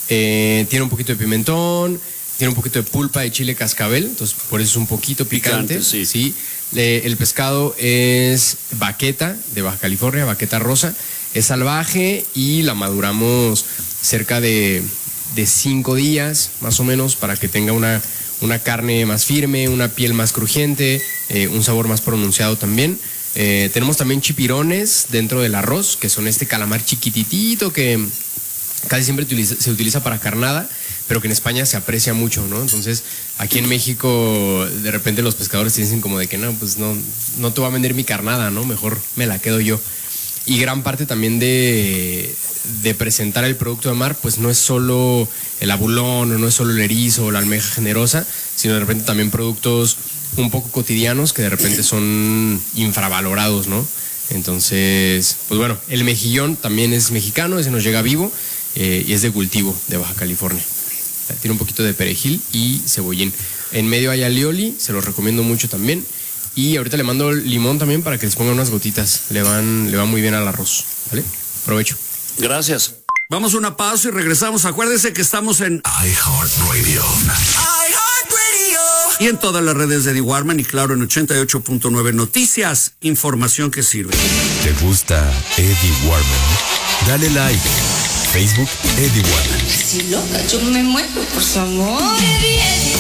Eh, tiene un poquito de pimentón, tiene un poquito de pulpa de chile cascabel, entonces por eso es un poquito picante. picante sí. ¿sí? Eh, el pescado es baqueta de Baja California, baqueta rosa, es salvaje y la maduramos cerca de, de cinco días más o menos para que tenga una, una carne más firme, una piel más crujiente, eh, un sabor más pronunciado también. Eh, tenemos también chipirones dentro del arroz, que son este calamar chiquititito que casi siempre utiliza, se utiliza para carnada, pero que en España se aprecia mucho, ¿no? Entonces, aquí en México, de repente los pescadores te dicen como de que no, pues no, no te voy a vender mi carnada, ¿no? Mejor me la quedo yo. Y gran parte también de, de presentar el producto de mar, pues no es solo el abulón, o no es solo el erizo o la almeja generosa, sino de repente también productos un poco cotidianos que de repente son infravalorados, ¿no? Entonces, pues bueno, el mejillón también es mexicano, ese nos llega vivo eh, y es de cultivo de Baja California. Tiene un poquito de perejil y cebollín. En medio hay alioli, se los recomiendo mucho también. Y ahorita le mando limón también para que les pongan unas gotitas. Le van, le va muy bien al arroz, ¿vale? Provecho. Gracias. Vamos a una pausa y regresamos. Acuérdense que estamos en iHeartRadio. Y en todas las redes de Eddie Warman y claro en ochenta y ocho punto nueve Noticias, información que sirve. ¿Te gusta Eddie Warman? Dale like. Facebook Eddie Warman. Si loca, yo me muero por su amor. Eddie, Eddie.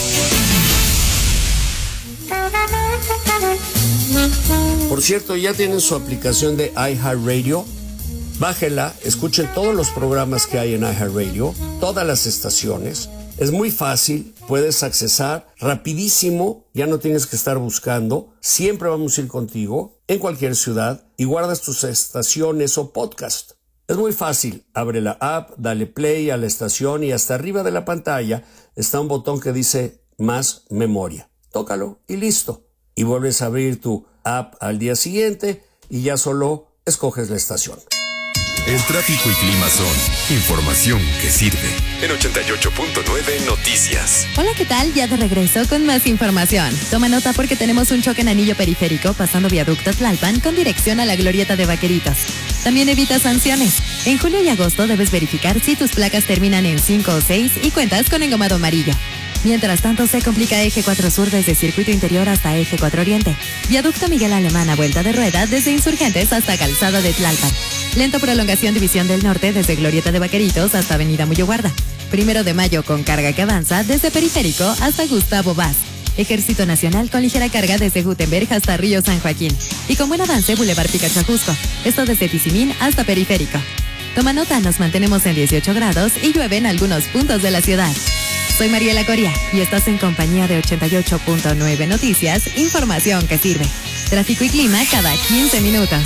Por cierto, ya tienen su aplicación de iHeartRadio. Bájela, escuchen todos los programas que hay en iHeartRadio, todas las estaciones. Es muy fácil, puedes accesar rapidísimo, ya no tienes que estar buscando, siempre vamos a ir contigo en cualquier ciudad y guardas tus estaciones o podcast. Es muy fácil, abre la app, dale play a la estación y hasta arriba de la pantalla está un botón que dice más memoria. Tócalo y listo. Y vuelves a abrir tu app al día siguiente y ya solo escoges la estación. El tráfico y clima son información que sirve. En ochenta y ocho punto nueve Noticias. Hola, ¿qué tal? Ya de regreso con más información. Toma nota porque tenemos un choque en anillo periférico pasando viaducto Tlalpan con dirección a la glorieta de Vaqueritos. También evita sanciones. En julio y agosto debes verificar si tus placas terminan en cinco o seis y cuentas con engomado amarillo. Mientras tanto, se complica Eje cuatro Sur desde Circuito Interior hasta Eje cuatro Oriente. Viaducto Miguel Alemán a vuelta de rueda desde Insurgentes hasta Calzada de Tlalpan. Lento prolongación División del Norte desde Glorieta de Vaqueritos hasta Avenida Muyoguarda. Primero de mayo con carga que avanza desde Periférico hasta Gustavo Vaz. Ejército Nacional con ligera carga desde Gutenberg hasta Río San Joaquín. Y con buen avance Boulevard Picachajusco. Esto desde Tizimín hasta Periférico. Toma nota, nos mantenemos en dieciocho grados y llueve en algunos puntos de la ciudad. Soy Mariela Coria y estás en compañía de ochenta y ocho punto nueve Noticias, información que sirve. Tráfico y clima cada quince minutos.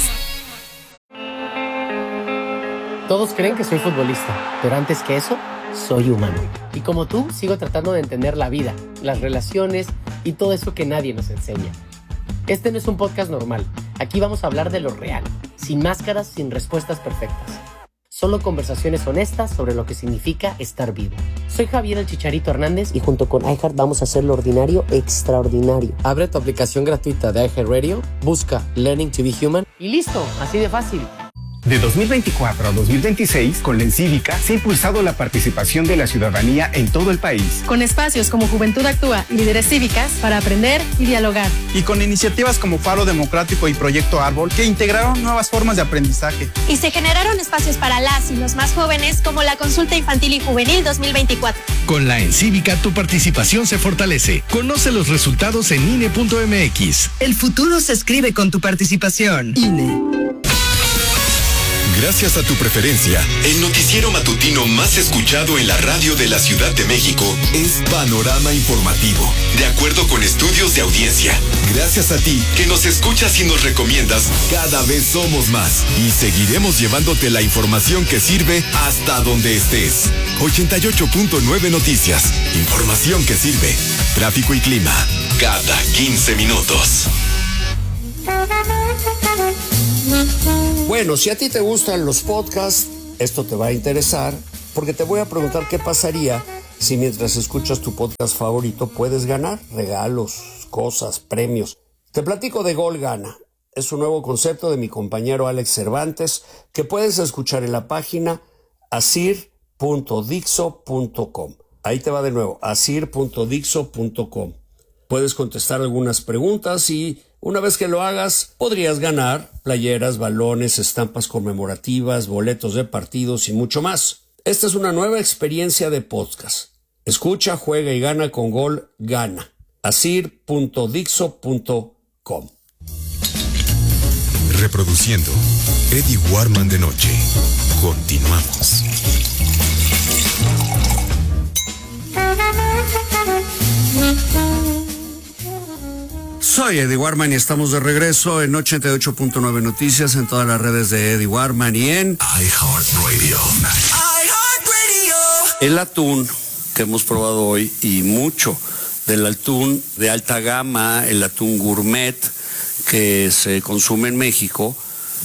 Todos creen que soy futbolista, pero antes que eso, soy humano. Y como tú, sigo tratando de entender la vida, las relaciones y todo eso que nadie nos enseña. Este no es un podcast normal. Aquí vamos a hablar de lo real, sin máscaras, sin respuestas perfectas. Solo conversaciones honestas sobre lo que significa estar vivo. Soy Javier el Chicharito Hernández y junto con iHeart vamos a hacer lo ordinario extraordinario. Abre tu aplicación gratuita de iHeartRadio, busca Learning to be Human y listo, así de fácil. De dos mil veinticuatro a dos mil veintiséis, con la Encívica se ha impulsado la participación de la ciudadanía en todo el país. Con espacios como Juventud Actúa y Líderes Cívicas para aprender y dialogar. Y con iniciativas como Faro Democrático y Proyecto Árbol que integraron nuevas formas de aprendizaje. Y se generaron espacios para las y los más jóvenes como la Consulta Infantil y Juvenil dos mil veinticuatro. Con la Encívica tu participación se fortalece. Conoce los resultados en I N E punto M X. El futuro se escribe con tu participación. I N E. Gracias a tu preferencia, el noticiero matutino más escuchado en la radio de la Ciudad de México es Panorama Informativo, de acuerdo con estudios de audiencia. Gracias a ti, que nos escuchas y nos recomiendas, cada vez somos más y seguiremos llevándote la información que sirve hasta donde estés. ochenta y ocho punto nueve Noticias, información que sirve. Tráfico y clima, cada quince minutos. Bueno, si a ti te gustan los podcasts, esto te va a interesar porque te voy a preguntar qué pasaría si mientras escuchas tu podcast favorito puedes ganar regalos, cosas, premios. Te platico de Gol Gana. Es un nuevo concepto de mi compañero Alex Cervantes que puedes escuchar en la página asir punto dixo punto com. Ahí te va de nuevo, asir punto dixo punto com. Puedes contestar algunas preguntas y una vez que lo hagas, podrías ganar playeras, balones, estampas conmemorativas, boletos de partidos y mucho más. Esta es una nueva experiencia de podcast. Escucha, juega y gana con Gol Gana. asir punto dixo punto com. Reproduciendo Eddie Warman de noche. Continuamos. Soy Eddie Warman y estamos de regreso en ochenta y ocho punto nueve Noticias, en todas las redes de Eddie Warman y en iHeartRadio. iHeartRadio. El atún que hemos probado hoy y mucho del atún de alta gama, el atún gourmet que se consume en México,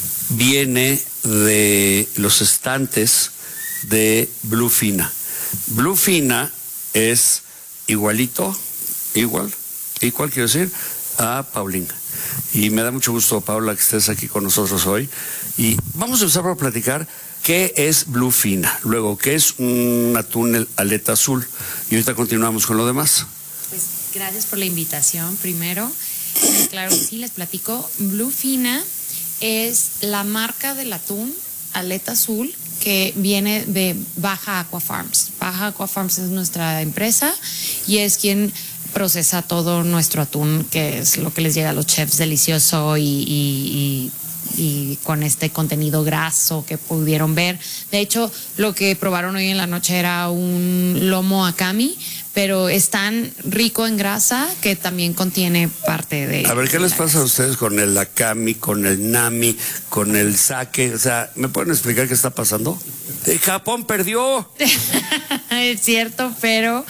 viene de los estantes de Bluefina. Bluefina es igualito, igual, igual quiero decir, a Paulina. Y me da mucho gusto, Paula, que estés aquí con nosotros hoy. Y vamos a empezar por platicar qué es Bluefina, luego qué es un atún aleta azul. Y ahorita continuamos con lo demás. Pues gracias por la invitación, primero. Claro que sí, les platico. Bluefina es la marca del atún aleta azul que viene de Baja Aqua Farms. Baja Aqua Farms es nuestra empresa y es quien procesa todo nuestro atún, que es lo que les llega a los chefs delicioso y, y, y, y con este contenido graso que pudieron ver. De hecho, lo que probaron hoy en la noche era un lomo akami, pero es tan rico en grasa que también contiene parte de... A ver, ¿qué les pasa a ustedes con el akami, con el nami, con el sake? O sea, ¿me pueden explicar qué está pasando? Japón perdió. Es cierto, pero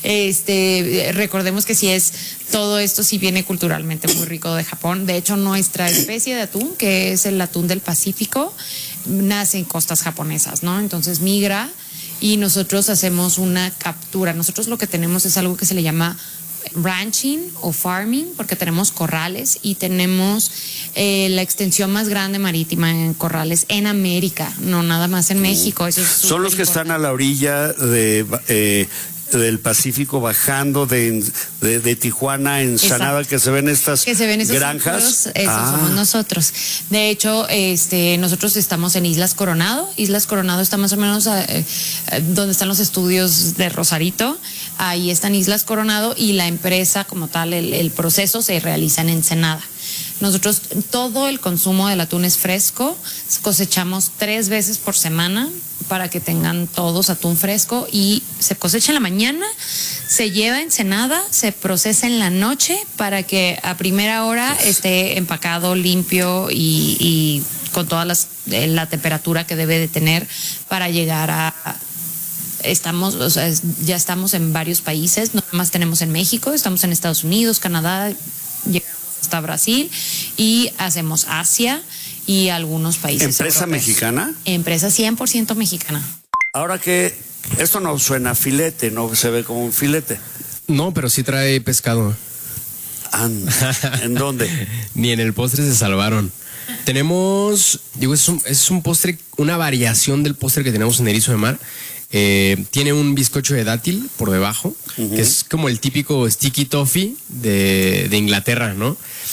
este recordemos que sí es todo esto sí viene culturalmente muy rico de Japón. De hecho, nuestra especie de atún, que es el atún del Pacífico, nace en costas japonesas, ¿no? Entonces migra y nosotros hacemos una captura. Nosotros lo que tenemos es algo que se le llama ranching o farming, porque tenemos corrales y tenemos eh, la extensión más grande marítima en corrales en América, no nada más en México. Eso es Son los que están a la orilla de eh, del Pacífico, bajando de, de, de Tijuana a Ensenada, que se ven estas que se ven esos granjas. Círculos, esos ah. somos nosotros. De hecho, este, nosotros estamos en Islas Coronado. Islas Coronado está más o menos a, eh, donde están los estudios de Rosarito. Ahí están Islas Coronado y la empresa como tal, el, el proceso se realiza en Ensenada. Nosotros, todo el consumo del atún es fresco, cosechamos tres veces por semana para que tengan todos atún fresco y se cosecha en la mañana, se lleva a Ensenada, se procesa en la noche para que a primera hora esté empacado, limpio y, y con toda las, la temperatura que debe de tener para llegar a... Estamos, o sea, ya estamos en varios países, no más tenemos en México, estamos en Estados Unidos, Canadá, llegamos hasta Brasil y hacemos Asia y algunos países. ¿Empresa europeos. Mexicana? Empresa cien por ciento mexicana. Ahora que esto no suena a filete, no se ve como un filete. No, pero sí trae pescado. ¿En dónde? Ni en el postre se salvaron. Tenemos, digo, es un, es un postre, una variación del postre que tenemos en Erizo de Mar. Eh, tiene un bizcocho de dátil por debajo, uh-huh. que es como el típico sticky toffee de, de Inglaterra, ¿no?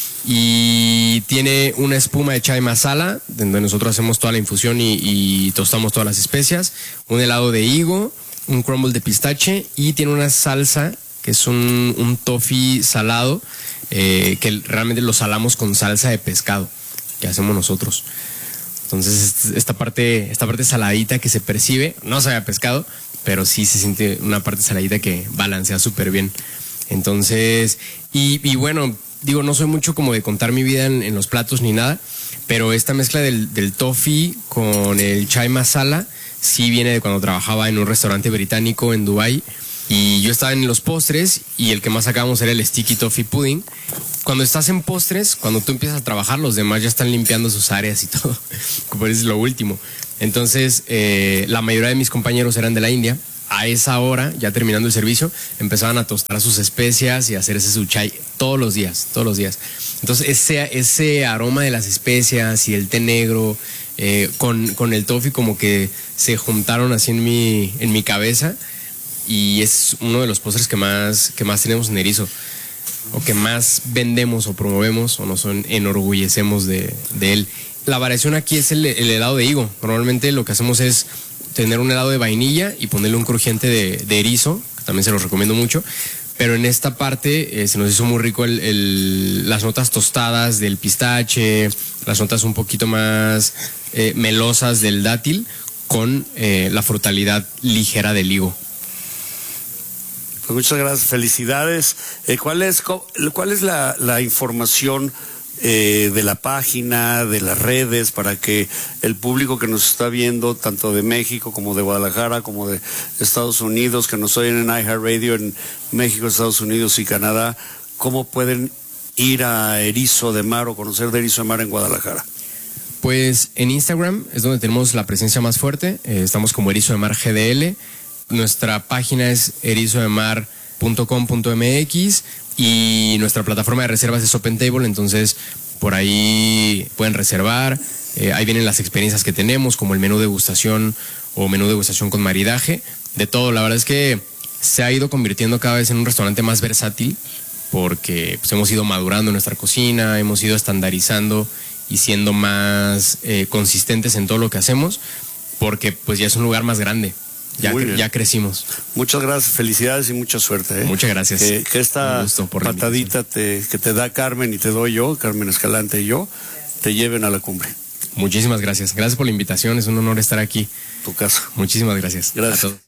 Y tiene una espuma de chai masala, donde nosotros hacemos toda la infusión y, y tostamos todas las especias, un helado de higo, un crumble de pistache y tiene una salsa que es un, un toffee salado, eh, que realmente lo salamos con salsa de pescado que hacemos nosotros. Entonces esta parte, esta parte saladita que se percibe, no sabe a pescado, pero sí se siente una parte saladita que balancea súper bien. Entonces, y, y bueno, digo, no soy mucho como de contar mi vida en, en los platos ni nada, pero esta mezcla del, del toffee con el chai masala sí viene de cuando trabajaba en un restaurante británico en Dubái. Y yo estaba en los postres y el que más sacábamos era el sticky toffee pudding. Cuando estás en postres, cuando tú empiezas a trabajar, los demás ya están limpiando sus áreas y todo, como es lo último. Entonces, eh, la mayoría de mis compañeros eran de la India. A esa hora, ya terminando el servicio, empezaban a tostar sus especias y a hacer ese su chai todos los días, todos los días. Entonces, ese, ese aroma de las especias y el té negro eh, con, con el toffee como que se juntaron así en mi, en mi cabeza. Y es uno de los postres que más, que más tenemos en Erizo, o que más vendemos o promovemos o nos enorgullecemos de, de él. La variación aquí es el, el helado de higo. Normalmente lo que hacemos es tener un helado de vainilla y ponerle un crujiente de, de erizo, que también se los recomiendo mucho. Pero en esta parte eh, se nos hizo muy rico el, el, las notas tostadas del pistache, las notas un poquito más eh, melosas del dátil, con eh, la frutalidad ligera del higo. Pues muchas gracias, felicidades. Eh, ¿Cuál es, cuál es la, la información eh, de la página, de las redes, para que el público que nos está viendo, tanto de México como de Guadalajara, como de Estados Unidos, que nos oyen en iHeartRadio en México, Estados Unidos y Canadá, cómo pueden ir a Erizo de Mar o conocer de Erizo de Mar en Guadalajara? Pues en Instagram es donde tenemos la presencia más fuerte. Eh, estamos como Erizo de Mar G D L. Nuestra página es erizo de mar punto com punto m x y nuestra plataforma de reservas es OpenTable, entonces por ahí pueden reservar. Eh, ahí vienen las experiencias que tenemos, como el menú degustación o menú degustación con maridaje, de todo. La verdad es que se ha ido convirtiendo cada vez en un restaurante más versátil, porque pues, hemos ido madurando nuestra cocina, hemos ido estandarizando y siendo más eh, consistentes en todo lo que hacemos, porque pues ya es un lugar más grande. Ya, ya crecimos. Muchas gracias, felicidades y mucha suerte. ¿eh? Muchas gracias. Que, que esta patadita te, que te da Carmen y te doy yo, Carmen Escalante y yo, te lleven a la cumbre. Muchísimas gracias. Gracias por la invitación, es un honor estar aquí. Tu casa. Muchísimas gracias. Gracias. A todos.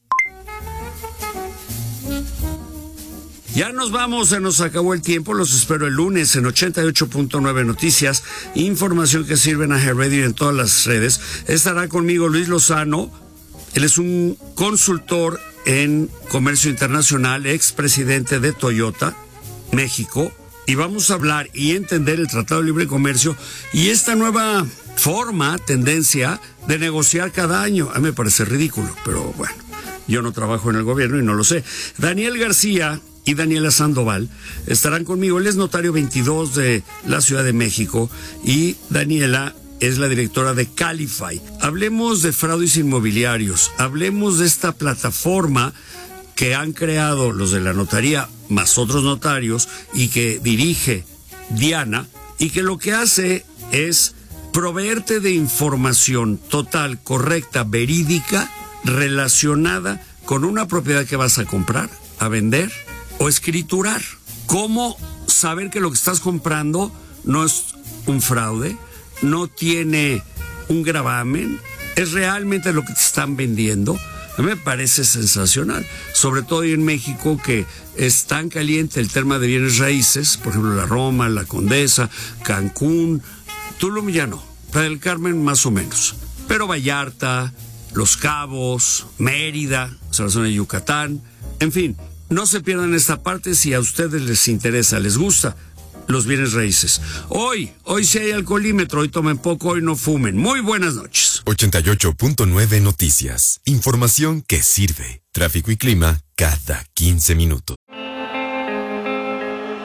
Ya nos vamos, se nos acabó el tiempo, los espero el lunes en ochenta y ocho punto nueve Noticias, información que sirve en iHeartRadio y en todas las redes. Estará conmigo Luis Lozano. Él es un consultor en comercio internacional, expresidente de Toyota, México, y vamos a hablar y entender el Tratado de Libre Comercio y esta nueva forma, tendencia de negociar cada año. A mí me parece ridículo, pero bueno, yo no trabajo en el gobierno y no lo sé. Daniel García y Daniela Sandoval estarán conmigo. Él es notario veintidós de la Ciudad de México y Daniela es la directora de Calify. Hablemos de fraudes inmobiliarios, hablemos de esta plataforma que han creado los de la notaría más otros notarios y que dirige Diana, y que lo que hace es proveerte de información total, correcta, verídica, relacionada con una propiedad que vas a comprar, a vender o escriturar. ¿Cómo saber que lo que estás comprando no es un fraude? No tiene un gravamen, es realmente lo que te están vendiendo. A mí me parece sensacional, sobre todo hoy en México, que es tan caliente el tema de bienes raíces, por ejemplo la Roma, la Condesa, Cancún, Tulum ya no, Playa del Carmen más o menos, pero Vallarta, Los Cabos, Mérida, o sea, la zona de Yucatán, en fin, no se pierdan esta parte si a ustedes les interesa, les gusta los bienes raíces. Hoy, hoy sí hay alcoholímetro, hoy tomen poco, hoy no fumen. Muy buenas noches. ochenta y ocho punto nueve Noticias. Información que sirve. Tráfico y clima cada quince minutos.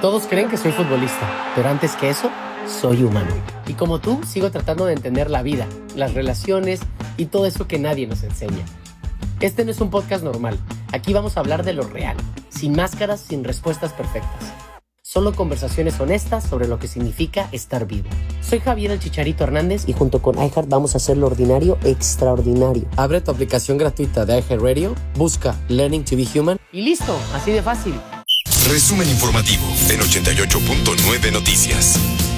Todos creen que soy futbolista, pero antes que eso, soy humano. Y como tú, sigo tratando de entender la vida, las relaciones y todo eso que nadie nos enseña. Este no es un podcast normal. Aquí vamos a hablar de lo real, sin máscaras, sin respuestas perfectas. Solo conversaciones honestas sobre lo que significa estar vivo. Soy Javier el Chicharito Hernández y junto con iHeart vamos a hacer lo ordinario extraordinario. Abre tu aplicación gratuita de iHeartRadio, busca Learning to be Human y listo, así de fácil. Resumen informativo en ochenta y ocho punto nueve Noticias.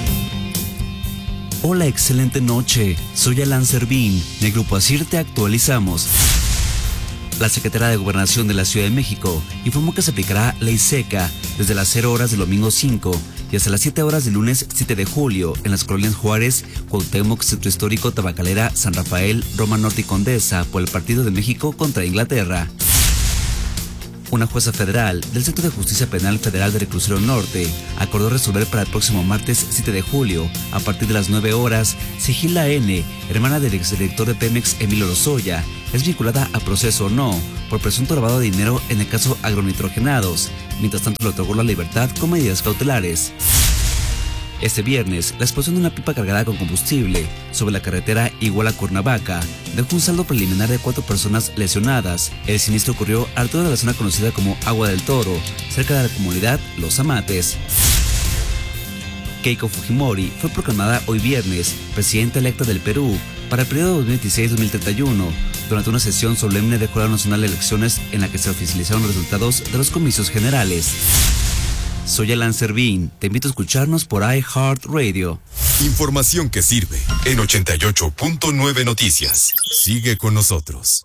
Hola, excelente noche. Soy Alan Servín. De Grupo Asir te actualizamos. La Secretaría de Gobernación de la Ciudad de México informó que se aplicará ley seca desde las cero horas del domingo cinco y hasta las siete horas del lunes siete de julio en las colonias Juárez, Cuauhtémoc, Centro Histórico, Tabacalera, San Rafael, Roma Norte y Condesa por el Partido de México contra Inglaterra. Una jueza federal del Centro de Justicia Penal Federal de Reclusorio Norte acordó resolver para el próximo martes siete de julio, a partir de las nueve horas, si Gilda N., hermana del exdirector de Pemex Emilio Lozoya, es vinculada a proceso o no por presunto lavado de dinero en el caso agronitrogenados. Mientras tanto, le otorgó la libertad con medidas cautelares. Este viernes, la explosión de una pipa cargada con combustible sobre la carretera Iguala-Cuernavaca dejó un saldo preliminar de cuatro personas lesionadas. El siniestro ocurrió a altura de la zona conocida como Agua del Toro, cerca de la comunidad Los Amates. Keiko Fujimori fue proclamada hoy viernes presidenta electa del Perú para el periodo dos mil veintiséis a dos mil treinta y uno, durante una sesión solemne del Jurado Nacional de Elecciones en la que se oficializaron los resultados de los comicios generales. Soy Alan Servín. Te invito a escucharnos por iHeartRadio. Información que sirve en ochenta y ocho punto nueve Noticias. Sigue con nosotros.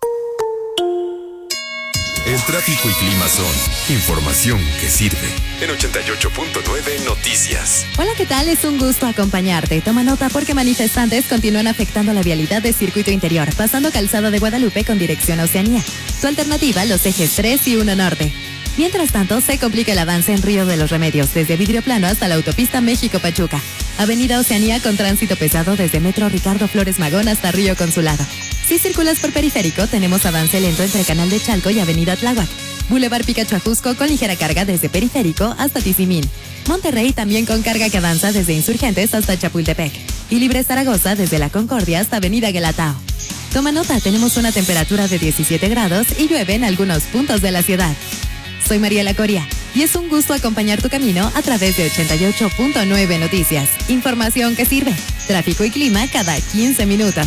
El tráfico y clima son información que sirve en ochenta y ocho punto nueve Noticias. Hola, ¿qué tal? Es un gusto acompañarte. Toma nota porque manifestantes continúan afectando la vialidad de circuito interior, pasando Calzada de Guadalupe con dirección a Oceanía. Su alternativa, los ejes tres y uno norte. Mientras tanto, se complica el avance en Río de los Remedios, desde Vidrio Plano hasta la autopista México-Pachuca. Avenida Oceanía con tránsito pesado desde Metro Ricardo Flores Magón hasta Río Consulado. Si circulas por periférico, tenemos avance lento entre Canal de Chalco y Avenida Tláhuac. Boulevard Picacho Ajusco con ligera carga desde periférico hasta Tizimín. Monterrey también con carga que avanza desde Insurgentes hasta Chapultepec. Y Libre Zaragoza desde La Concordia hasta Avenida Guelatao. Toma nota, tenemos una temperatura de diecisiete grados y llueve en algunos puntos de la ciudad. Soy Mariela Coria y es un gusto acompañar tu camino a través de ochenta y ocho punto nueve Noticias. Información que sirve. Tráfico y clima cada quince minutos.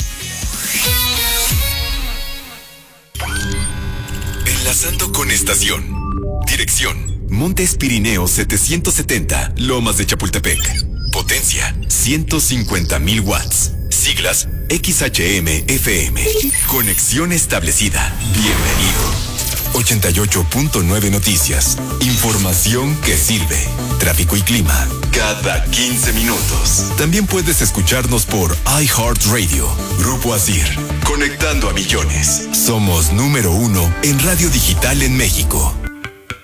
Enlazando con estación. Dirección: Montes Pirineos setecientos setenta, Lomas de Chapultepec. Potencia: ciento cincuenta mil watts. Siglas: X H M F M. Conexión establecida. Bienvenido. ochenta y ocho punto nueve Noticias. Información que sirve. Tráfico y clima cada quince minutos. También puedes escucharnos por iHeartRadio. Grupo Asir. Conectando a millones. Somos número uno en radio digital en México.